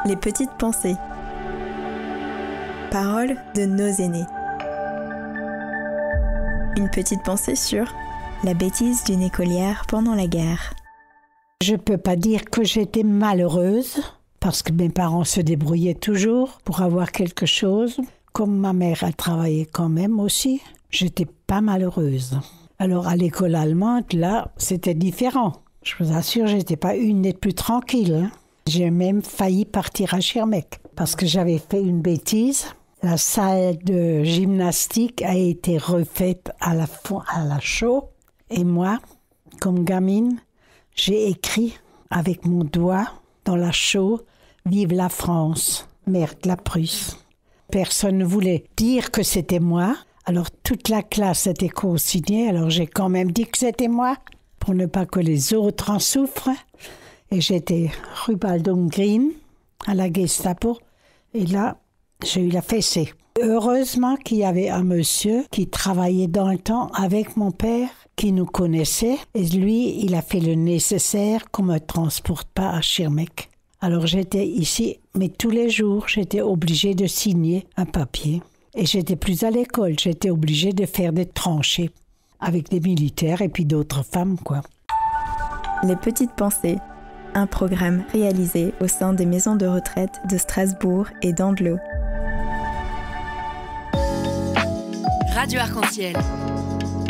Les petites pensées. Paroles de nos aînés. Une petite pensée sur la bêtise d'une écolière pendant la guerre. Je peux pas dire que j'étais malheureuse, parce que mes parents se débrouillaient toujours pour avoir quelque chose. Comme ma mère a travaillé quand même aussi, j'étais pas malheureuse. Alors à l'école allemande, là, c'était différent. Je vous assure, j'étais pas une des plus tranquilles. Hein. J'ai même failli partir à Schirmeck, parce que j'avais fait une bêtise. La salle de gymnastique a été refaite à la chaux. Et moi, comme gamine, j'ai écrit avec mon doigt dans la chaux « Vive la France, merde la Prusse ». Personne ne voulait dire que c'était moi. Alors toute la classe était co-signée. Alors j'ai quand même dit que c'était moi pour ne pas que les autres en souffrent. Et j'étais rue Baldung Green à la Gestapo. Et là, j'ai eu la fessée. Heureusement qu'il y avait un monsieur qui travaillait dans le temps avec mon père, qui nous connaissait. Et lui, il a fait le nécessaire qu'on ne me transporte pas à Schirmeck. Alors j'étais ici, mais tous les jours, j'étais obligée de signer un papier. Et j'étais plus à l'école, j'étais obligée de faire des tranchées avec des militaires et puis d'autres femmes, quoi. Les petites pensées. Un programme réalisé au sein des maisons de retraite de Strasbourg et d'Andlau. Radio Arc-en-Ciel.